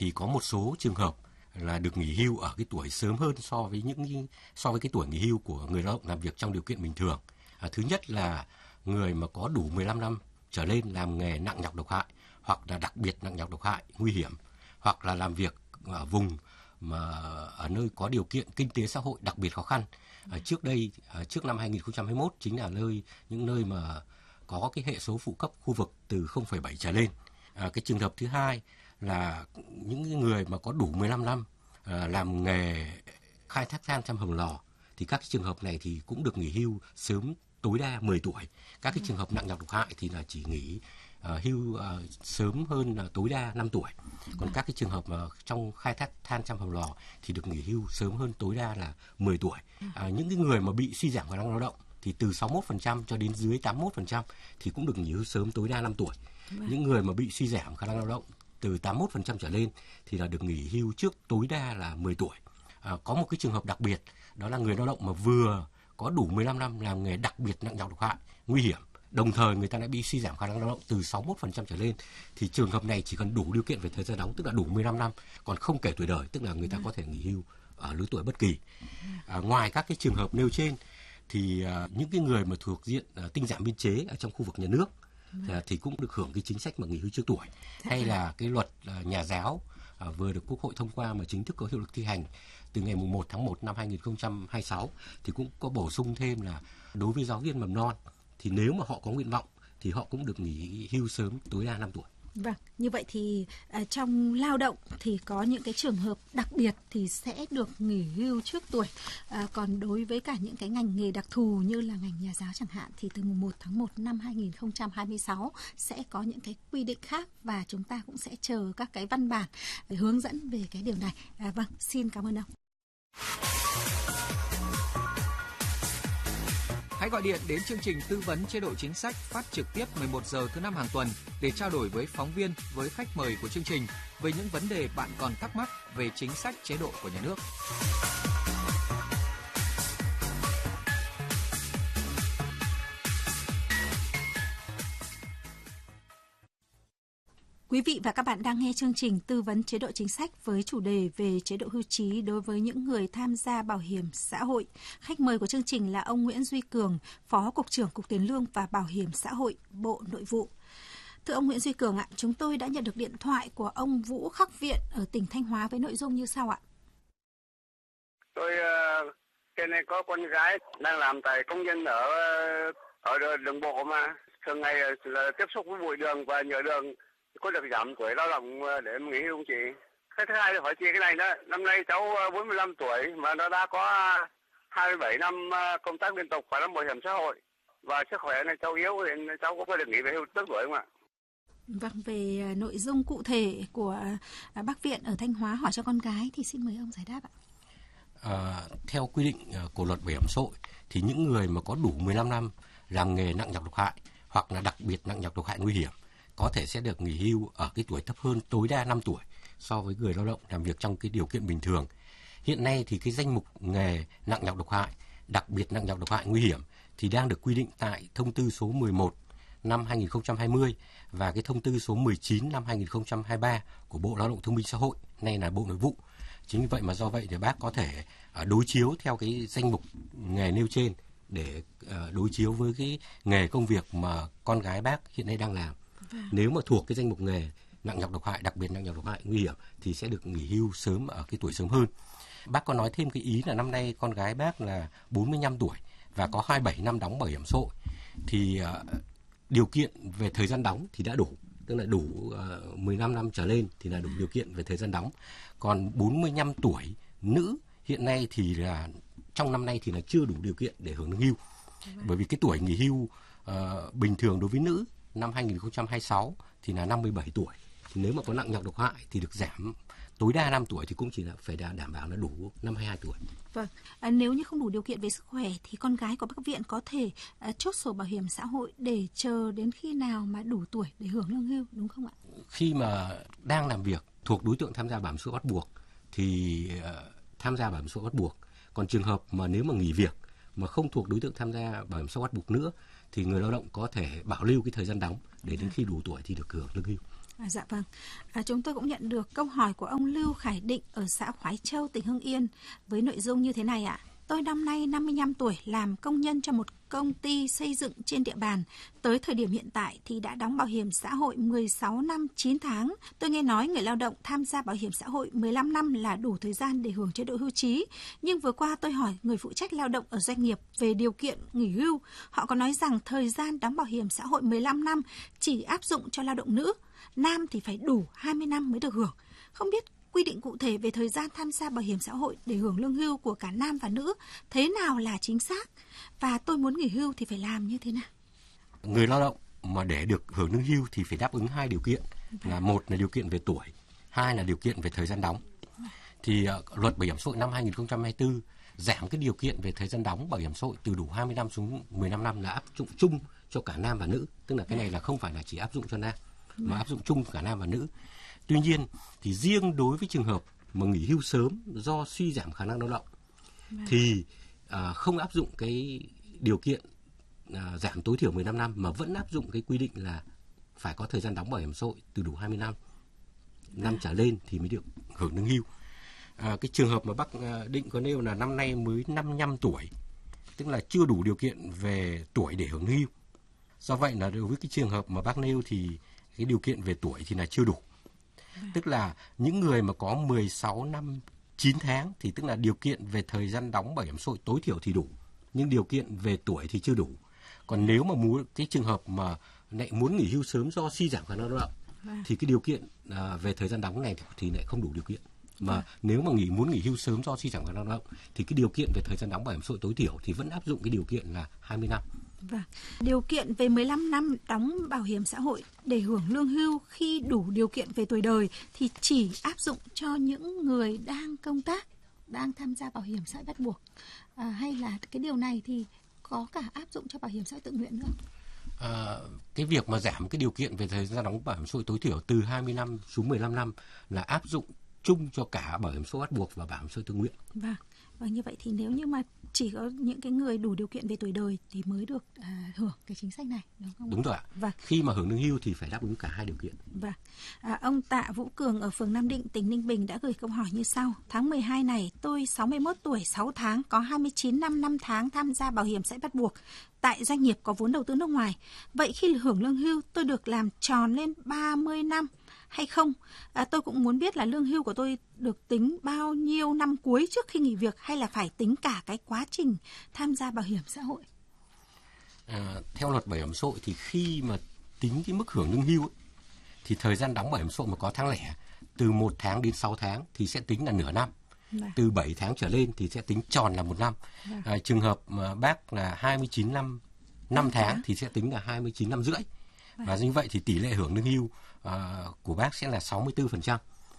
thì có một số trường hợp là được nghỉ hưu ở cái tuổi sớm hơn so với cái tuổi nghỉ hưu của người lao động làm việc trong điều kiện bình thường. Thứ nhất là người mà có đủ 15 năm trở lên làm nghề nặng nhọc độc hại hoặc là đặc biệt nặng nhọc độc hại nguy hiểm, hoặc là làm việc ở vùng mà ở nơi có điều kiện kinh tế xã hội đặc biệt khó khăn. Trước đây, trước năm 2021 chính là những nơi mà có cái hệ số phụ cấp khu vực từ 0,7 trở lên. Cái trường hợp thứ hai là những người mà có đủ 15 năm làm nghề khai thác than trong hầm lò, thì các trường hợp này thì cũng được nghỉ hưu sớm tối đa 10 tuổi. Các cái trường hợp nặng nhọc độc hại thì là chỉ nghỉ hưu sớm hơn tối đa 5 tuổi. Còn các cái trường hợp mà trong khai thác than trong hầm lò thì được nghỉ hưu sớm hơn tối đa là 10 tuổi. Những cái người mà bị suy giảm khả năng lao động thì từ 61% cho đến dưới 81% thì cũng được nghỉ hưu sớm tối đa 5 tuổi. Những người mà bị suy giảm khả năng lao động từ 81% trở lên thì là được nghỉ hưu trước tối đa là 10 tuổi. Có một cái trường hợp đặc biệt, đó là người lao động mà vừa có đủ 15 năm làm nghề đặc biệt nặng nhọc độc hại nguy hiểm, đồng thời người ta đã bị suy giảm khả năng lao động từ 61% trở lên, thì trường hợp này chỉ cần đủ điều kiện về thời gian đóng, tức là đủ 15 năm, còn không kể tuổi đời, tức là người ta có thể nghỉ hưu ở lứa tuổi bất kỳ. Ngoài các cái trường hợp nêu trên thì những cái người mà thuộc diện tinh giảm biên chế ở trong khu vực nhà nước thì cũng được hưởng cái chính sách mà nghỉ hưu trước tuổi. Hay là cái luật nhà giáo vừa được Quốc hội thông qua mà chính thức có hiệu lực thi hành từ ngày 1 tháng 1 năm 2026 thì cũng có bổ sung thêm là đối với giáo viên mầm non thì nếu mà họ có nguyện vọng thì họ cũng được nghỉ hưu sớm tối đa 5 tuổi. Vâng, như vậy thì trong lao động thì có những cái trường hợp đặc biệt thì sẽ được nghỉ hưu trước tuổi. Còn đối với cả những cái ngành nghề đặc thù như là ngành nhà giáo chẳng hạn thì từ mùng 1 tháng 1 năm 2026 sẽ có những cái quy định khác và chúng ta cũng sẽ chờ các cái văn bản để hướng dẫn về cái điều này. Vâng, xin cảm ơn ông. Hãy gọi điện đến chương trình tư vấn chế độ chính sách phát trực tiếp 11 giờ thứ 5 hàng tuần để trao đổi với phóng viên, với khách mời của chương trình về những vấn đề bạn còn thắc mắc về chính sách chế độ của nhà nước. Quý vị và các bạn đang nghe chương trình tư vấn chế độ chính sách với chủ đề về chế độ hưu trí đối với những người tham gia bảo hiểm xã hội. Khách mời của chương trình là ông Nguyễn Duy Cường, Phó Cục trưởng Cục Tiền lương và Bảo hiểm xã hội, Bộ Nội vụ. Thưa ông Nguyễn Duy Cường ạ, chúng tôi đã nhận được điện thoại của ông Vũ Khắc Viện ở tỉnh Thanh Hóa với nội dung như sau ạ. Tôi trên này có con gái đang làm tại công nhân ở đường bộ mà thường ngày là tiếp xúc với bụi đường và nhựa đường, có được giảm tuổi lao động để nghỉ hưu không chị? Cái thứ hai là hỏi chị cái này đó, năm nay cháu 45 tuổi mà nó đã có 27 năm công tác liên tục và đóng bảo hiểm xã hội và sức khỏe này cháu yếu thì cháu có được nghỉ về hưu trước tuổi không ạ? Vâng, về nội dung cụ thể của bác Viện ở Thanh Hóa hỏi cho con gái thì xin mời ông giải đáp ạ. Theo quy định của luật bảo hiểm xã hội thì những người mà có đủ 15 năm làm nghề nặng nhọc độc hại hoặc là đặc biệt nặng nhọc độc hại nguy hiểm có thể sẽ được nghỉ hưu ở cái tuổi thấp hơn tối đa 5 tuổi so với người lao động làm việc trong cái điều kiện bình thường. Hiện nay thì cái danh mục nghề nặng nhọc độc hại, đặc biệt nặng nhọc độc hại nguy hiểm thì đang được quy định tại thông tư số 11 năm 2020 và cái thông tư số 19 năm 2023 của Bộ Lao động Thương binh Xã hội, nay là Bộ Nội vụ. Chính vì vậy mà do vậy thì bác có thể đối chiếu theo cái danh mục nghề nêu trên để đối chiếu với cái nghề công việc mà con gái bác hiện nay đang làm. Nếu mà thuộc cái danh mục nghề nặng nhọc độc hại, đặc biệt nặng nhọc độc hại nguy hiểm thì sẽ được nghỉ hưu sớm ở cái tuổi sớm hơn. Bác có nói thêm cái ý là năm nay con gái bác là 45 tuổi và có 27 năm đóng bảo hiểm xã hội thì điều kiện về thời gian đóng thì đã đủ, tức là đủ 15 năm trở lên thì là đủ điều kiện về thời gian đóng. Còn 45 tuổi nữ hiện nay thì là trong năm nay thì là chưa đủ điều kiện để hưởng lương hưu. Bởi vì cái tuổi nghỉ hưu bình thường đối với nữ năm 2026 thì là 57 tuổi. Thì nếu mà có nặng nhọc độc hại thì được giảm tối đa 5 tuổi thì cũng chỉ là phải đảm bảo là đủ năm 22 tuổi. Vâng, nếu như không đủ điều kiện về sức khỏe thì con gái của bác Viện có thể chốt sổ bảo hiểm xã hội để chờ đến khi nào mà đủ tuổi để hưởng lương hưu, đúng không ạ? Khi mà đang làm việc thuộc đối tượng tham gia bảo hiểm xã hội bắt buộc thì tham gia bảo hiểm xã hội bắt buộc. Còn trường hợp mà nếu mà nghỉ việc mà không thuộc đối tượng tham gia bảo hiểm xã hội bắt buộc nữa thì người lao động có thể bảo lưu cái thời gian đóng để đến khi đủ tuổi thì được hưởng lương hưu. Dạ vâng. Chúng tôi cũng nhận được câu hỏi của ông Lưu Khải Định ở xã Khoái Châu, tỉnh Hưng Yên với nội dung như thế này ạ. Tôi năm nay 55 tuổi, làm công nhân cho một công ty xây dựng trên địa bàn. Tới thời điểm hiện tại thì đã đóng bảo hiểm xã hội 16 năm 9 tháng. Tôi nghe nói người lao động tham gia bảo hiểm xã hội 15 năm là đủ thời gian để hưởng chế độ hưu trí. Nhưng vừa qua tôi hỏi người phụ trách lao động ở doanh nghiệp về điều kiện nghỉ hưu. Họ có nói rằng thời gian đóng bảo hiểm xã hội 15 năm chỉ áp dụng cho lao động nữ. Nam thì phải đủ 20 năm mới được hưởng. Không biết quy định cụ thể về thời gian tham gia bảo hiểm xã hội để hưởng lương hưu của cả nam và nữ thế nào là chính xác, và tôi muốn nghỉ hưu thì phải làm như thế nào? Người lao động mà để được hưởng lương hưu thì phải đáp ứng 2 điều kiện, là một là điều kiện về tuổi, 2 là điều kiện về thời gian đóng. Thì luật bảo hiểm xã hội năm 2024 giảm cái điều kiện về thời gian đóng bảo hiểm xã hội từ đủ 20 năm xuống 15 năm là áp dụng chung cho cả nam và nữ, tức là cái này là không phải là chỉ áp dụng cho nam mà áp dụng chung cả nam và nữ. Tuy nhiên thì riêng đối với trường hợp mà nghỉ hưu sớm do suy giảm khả năng lao động thì không áp dụng cái điều kiện giảm tối thiểu 15 năm mà vẫn áp dụng cái quy định là phải có thời gian đóng bảo hiểm xã hội từ đủ 20 năm trở lên thì mới được hưởng lương hưu. Cái trường hợp mà bác Định có nêu là năm nay mới 55 tuổi, tức là chưa đủ điều kiện về tuổi để hưởng lương hưu. Do vậy là đối với cái trường hợp mà bác nêu thì cái điều kiện về tuổi thì là chưa đủ. Tức là những người mà có 16 năm 9 tháng thì tức là điều kiện về thời gian đóng bảo hiểm xã hội tối thiểu thì đủ, nhưng điều kiện về tuổi thì chưa đủ. Còn nếu mà muốn cái trường hợp mà lại muốn nghỉ hưu sớm do suy giảm khả năng lao động thì cái điều kiện về thời gian đóng này thì lại không đủ điều kiện. Mà nếu mà muốn nghỉ hưu sớm do suy giảm khả năng lao động thì cái điều kiện về thời gian đóng bảo hiểm xã hội tối thiểu thì vẫn áp dụng cái điều kiện là 20 năm. Vâng. Điều kiện về 15 năm đóng bảo hiểm xã hội để hưởng lương hưu khi đủ điều kiện về tuổi đời thì chỉ áp dụng cho những người đang công tác, đang tham gia bảo hiểm xã hội bắt buộc, hay là cái điều này thì có cả áp dụng cho bảo hiểm xã hội tự nguyện nữa? Cái việc mà giảm cái điều kiện về thời gian đóng bảo hiểm xã hội tối thiểu từ 20 năm xuống 15 năm là áp dụng chung cho cả bảo hiểm xã hội bắt buộc và bảo hiểm xã hội tự nguyện. Vâng. Và như vậy thì nếu như mà chỉ có những cái người đủ điều kiện về tuổi đời thì mới được hưởng cái chính sách này, đúng không? Đúng rồi ạ. Vâng. Khi mà hưởng lương hưu thì phải đáp ứng cả 2 điều kiện. Vâng. Ông Tạ Vũ Cường ở phường Nam Định, tỉnh Ninh Bình đã gửi câu hỏi như sau. Tháng 12 này, tôi 61 tuổi 6 tháng, có 29 năm 5 tháng tham gia bảo hiểm xã hội bắt buộc tại doanh nghiệp có vốn đầu tư nước ngoài. Vậy khi hưởng lương hưu, tôi được làm tròn lên 30 năm hay không? Tôi cũng muốn biết là lương hưu của tôi được tính bao nhiêu năm cuối trước khi nghỉ việc hay là phải tính cả cái quá trình tham gia bảo hiểm xã hội? Theo luật bảo hiểm xã hội thì khi mà tính cái mức hưởng lương hưu ấy, thì thời gian đóng bảo hiểm xã hội mà có tháng lẻ từ 1 tháng đến 6 tháng thì sẽ tính là nửa năm. Từ 7 tháng trở lên thì sẽ tính tròn là 1 năm. Trường hợp mà bác là 29 năm 5 tháng thì sẽ tính là 29 năm rưỡi. Và như vậy thì tỷ lệ hưởng lương hưu của bác sẽ là 64%.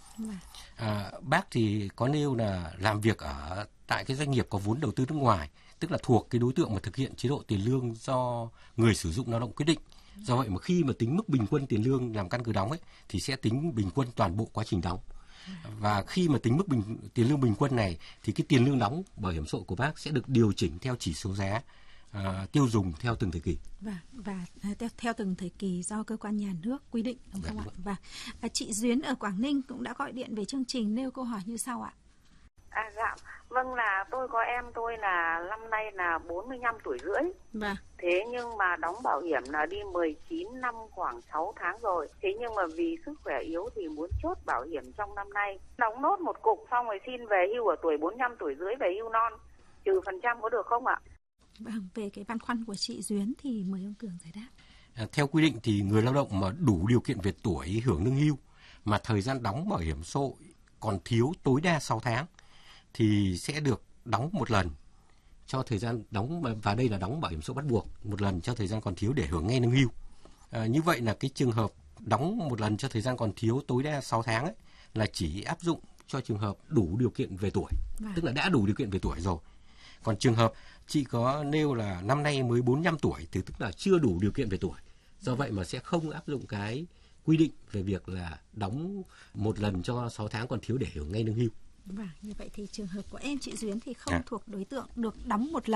Bác thì có nêu là làm việc ở tại cái doanh nghiệp có vốn đầu tư nước ngoài, tức là thuộc cái đối tượng mà thực hiện chế độ tiền lương do người sử dụng lao động quyết định. Do vậy mà khi mà tính mức bình quân tiền lương làm căn cứ đóng ấy thì sẽ tính bình quân toàn bộ quá trình đóng. Và khi mà tính mức tiền lương bình quân này thì cái tiền lương đóng bảo hiểm xã hội của bác sẽ được điều chỉnh theo chỉ số giá tiêu dùng theo từng thời kỳ. Và theo từng thời kỳ do cơ quan nhà nước quy định, đúng không ạ? Và chị Duyến ở Quảng Ninh cũng đã gọi điện về chương trình nêu câu hỏi như sau ạ. Dạ, vâng, là tôi có em tôi là năm nay là 45 tuổi rưỡi. Thế nhưng mà đóng bảo hiểm là đi 19 năm khoảng 6 tháng rồi. Thế nhưng mà vì sức khỏe yếu thì muốn chốt bảo hiểm trong năm nay. Đóng nốt một cục xong rồi xin về hưu ở tuổi 45 tuổi rưỡi về hưu non, trừ phần trăm có được không ạ? Vâng, về cái băn khoăn của chị Duyến thì mời ông Cường giải đáp. Theo quy định thì người lao động mà đủ điều kiện về tuổi hưởng lương hưu mà thời gian đóng bảo hiểm xã hội còn thiếu tối đa 6 tháng thì sẽ được đóng một lần cho thời gian đóng, và đây là đóng bảo hiểm xã hội bắt buộc một lần cho thời gian còn thiếu để hưởng ngay lương hưu. Như vậy là cái trường hợp đóng một lần cho thời gian còn thiếu tối đa 6 tháng ấy, là chỉ áp dụng cho trường hợp đủ điều kiện về tuổi, tức là đã đủ điều kiện về tuổi rồi. Còn trường hợp chị có nêu là năm nay mới 45 tuổi thì tức là chưa đủ điều kiện về tuổi. Do vậy mà sẽ không áp dụng cái quy định về việc là đóng một lần cho 6 tháng còn thiếu để hưởng ngay lương hưu. Như vậy thì trường hợp của em chị Duyến thì không thuộc đối tượng được đóng một lần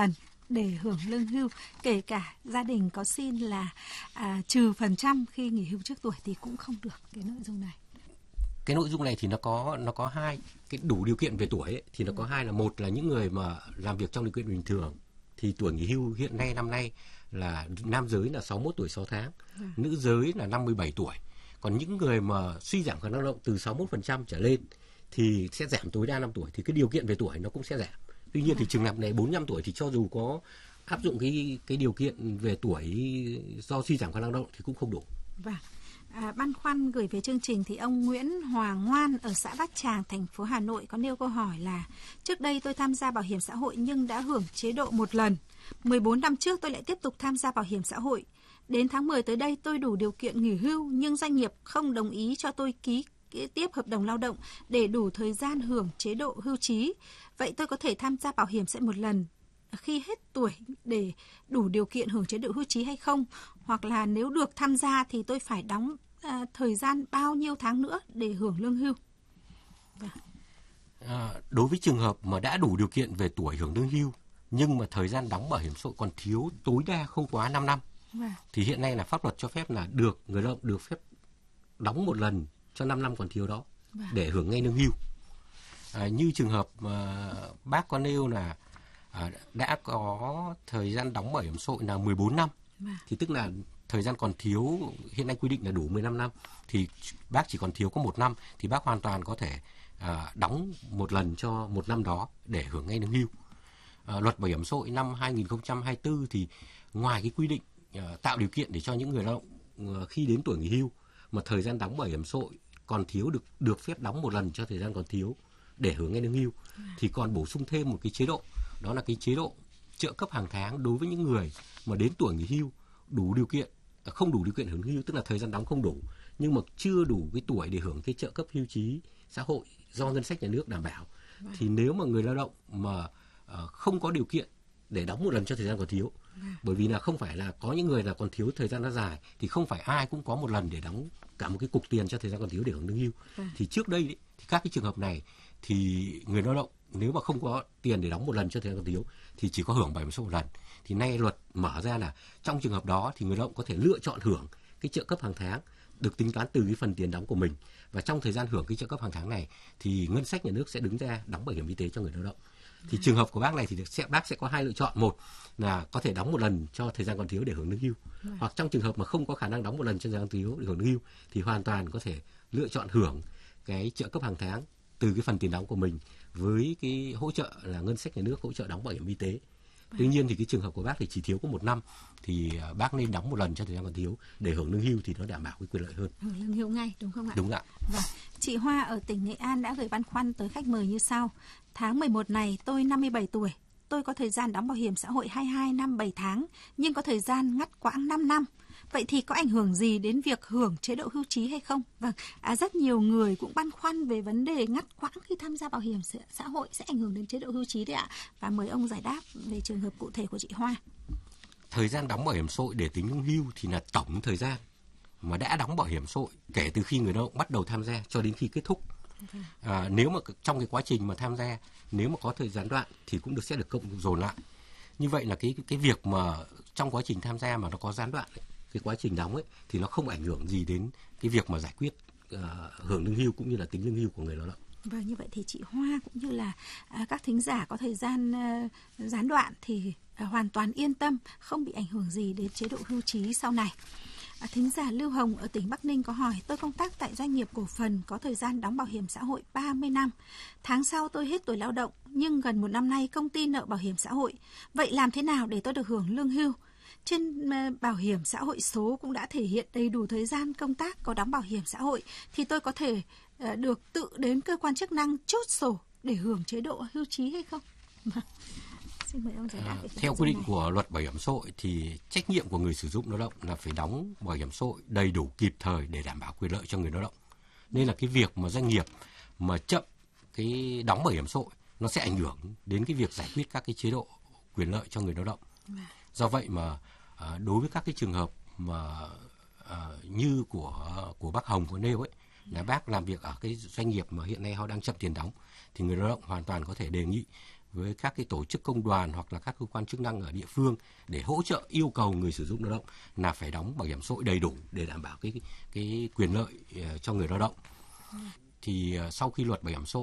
để hưởng lương hưu, kể cả gia đình có xin là trừ phần trăm khi nghỉ hưu trước tuổi thì cũng không được cái nội dung này. Cái nội dung này thì nó có hai cái đủ điều kiện về tuổi ấy, thì nó có hai là một là những người mà làm việc trong điều kiện bình thường thì tuổi nghỉ hưu hiện nay năm nay là nam giới là 61 tuổi 6 tháng, nữ giới là 57 tuổi. Còn những người mà suy giảm khả năng lao động từ 61% trở lên thì sẽ giảm tối đa 5 tuổi, thì cái điều kiện về tuổi nó cũng sẽ giảm. Tuy nhiên thì trường hợp này 45 tuổi thì cho dù có áp dụng cái điều kiện về tuổi do suy giảm khả năng lao động thì cũng không đủ. Vâng. Băn khoăn gửi về chương trình thì ông Nguyễn Hoàng Ngoan ở xã Bát Tràng, thành phố Hà Nội có nêu câu hỏi là: trước đây tôi tham gia bảo hiểm xã hội nhưng đã hưởng chế độ một lần. 14 năm trước tôi lại tiếp tục tham gia bảo hiểm xã hội. Đến tháng 10 tới đây tôi đủ điều kiện nghỉ hưu nhưng doanh nghiệp không đồng ý cho tôi ký tiếp hợp đồng lao động để đủ thời gian hưởng chế độ hưu trí. Vậy tôi có thể tham gia bảo hiểm xã hội một lần khi hết tuổi để đủ điều kiện hưởng chế độ hưu trí hay không? Hoặc là nếu được tham gia thì tôi phải đóng thời gian bao nhiêu tháng nữa để hưởng lương hưu? Đối với trường hợp mà đã đủ điều kiện về tuổi hưởng lương hưu nhưng mà thời gian đóng bảo hiểm xã hội còn thiếu tối đa không quá 5 năm thì hiện nay là pháp luật cho phép là người lao động được phép đóng một lần cho 5 năm còn thiếu đó để hưởng ngay lương hưu. Như trường hợp mà bác có nêu là đã có thời gian đóng bảo hiểm xã hội là 14 năm thì tức là thời gian còn thiếu hiện nay quy định là đủ 15 năm thì bác chỉ còn thiếu có 1 năm thì bác hoàn toàn có thể đóng một lần cho 1 năm đó để hưởng ngay lương hưu. Luật bảo hiểm xã hội năm 2024 thì ngoài cái quy định tạo điều kiện để cho những người lao động khi đến tuổi nghỉ hưu mà thời gian đóng bảo hiểm xã hội còn thiếu được phép đóng một lần cho thời gian còn thiếu để hưởng ngay lương hưu thì còn bổ sung thêm một cái chế độ, đó là cái chế độ trợ cấp hàng tháng đối với những người mà đến tuổi nghỉ hưu đủ điều kiện, không đủ điều kiện hưởng hưu, tức là thời gian đóng không đủ nhưng mà chưa đủ cái tuổi để hưởng cái trợ cấp hưu trí xã hội do ngân sách nhà nước đảm bảo. Thì nếu mà người lao động mà không có điều kiện để đóng một lần cho thời gian còn thiếu, bởi vì là không phải là có những người là còn thiếu thời gian nó dài thì không phải ai cũng có một lần để đóng cả một cái cục tiền cho thời gian còn thiếu để hưởng lương hưu. Thì trước đây thì các cái trường hợp này thì người lao động nếu mà không có tiền để đóng một lần cho thời gian còn thiếu thì chỉ có hưởng bảo hiểm xã hội một lần. Thì nay luật mở ra là trong trường hợp đó thì người lao động có thể lựa chọn hưởng cái trợ cấp hàng tháng được tính toán từ cái phần tiền đóng của mình, và trong thời gian hưởng cái trợ cấp hàng tháng này thì ngân sách nhà nước sẽ đứng ra đóng bảo hiểm y tế cho người lao động. Thì trường hợp của bác này thì bác sẽ có hai lựa chọn, một là có thể đóng một lần cho thời gian còn thiếu để hưởng lương hưu, hoặc trong trường hợp mà không có khả năng đóng một lần cho thời gian còn thiếu để hưởng lương hưu thì hoàn toàn có thể lựa chọn hưởng cái trợ cấp hàng tháng từ cái phần tiền đóng của mình với cái hỗ trợ là ngân sách nhà nước hỗ trợ đóng bảo hiểm y tế. Tuy nhiên thì cái trường hợp của bác thì chỉ thiếu có 1 năm thì bác nên đóng một lần cho thời gian còn thiếu để hưởng lương hưu thì nó đảm bảo cái quyền lợi hơn. Hưởng lương hưu ngay đúng không ạ? Đúng ạ. Vâng. Chị Hoa ở tỉnh Nghệ An đã gửi băn khoăn tới khách mời như sau: tháng 11 này tôi 57 tuổi, tôi có thời gian đóng bảo hiểm xã hội 22 năm 7 tháng nhưng có thời gian ngắt quãng 5 năm. Vậy thì có ảnh hưởng gì đến việc hưởng chế độ hưu trí hay không? Vâng, rất nhiều người cũng băn khoăn về vấn đề ngắt quãng khi tham gia bảo hiểm xã hội sẽ ảnh hưởng đến chế độ hưu trí đấy ạ. Và mời ông giải đáp về trường hợp cụ thể của chị Hoa. Thời gian đóng bảo hiểm xã hội để tính lương hưu thì là tổng thời gian mà đã đóng bảo hiểm xã hội kể từ khi người lao động bắt đầu tham gia cho đến khi kết thúc. Nếu mà trong cái quá trình mà tham gia nếu mà có thời gian đoạn thì cũng sẽ được cộng dồn lại. Như vậy là cái việc mà trong quá trình tham gia mà nó có gián đoạn ấy, cái quá trình đóng ấy thì nó không ảnh hưởng gì đến cái việc mà giải quyết hưởng lương hưu cũng như là tính lương hưu của người lao động. Vâng, như vậy thì chị Hoa cũng như là các thính giả có thời gian gián đoạn thì hoàn toàn yên tâm, không bị ảnh hưởng gì đến chế độ hưu trí sau này. Thính giả Lưu Hồng ở tỉnh Bắc Ninh có hỏi: tôi công tác tại doanh nghiệp cổ phần có thời gian đóng bảo hiểm xã hội 30 năm. Tháng sau tôi hết tuổi lao động nhưng gần 1 năm nay công ty nợ bảo hiểm xã hội. Vậy làm thế nào để tôi được hưởng lương hưu? Trên bảo hiểm xã hội số cũng đã thể hiện đầy đủ thời gian công tác có đóng bảo hiểm xã hội thì tôi có thể được tự đến cơ quan chức năng chốt sổ để hưởng chế độ hưu trí hay không? Xin mời ông giải đáp. Theo quy định của luật bảo hiểm xã hội thì trách nhiệm của người sử dụng lao động là phải đóng bảo hiểm xã hội đầy đủ kịp thời để đảm bảo quyền lợi cho người lao động. Nên là cái việc mà doanh nghiệp mà chậm cái đóng bảo hiểm xã hội nó sẽ ảnh hưởng đến cái việc giải quyết các cái chế độ quyền lợi cho người lao động. Do vậy mà đối với các cái trường hợp mà như của bác Hồng có nêu ấy, là bác làm việc ở cái doanh nghiệp mà hiện nay họ đang chậm tiền đóng thì người lao động hoàn toàn có thể đề nghị với các cái tổ chức công đoàn hoặc là các cơ quan chức năng ở địa phương để hỗ trợ yêu cầu người sử dụng lao động là phải đóng bảo hiểm xã hội đầy đủ để đảm bảo cái quyền lợi cho người lao động. Thì sau khi luật bảo hiểm xã hội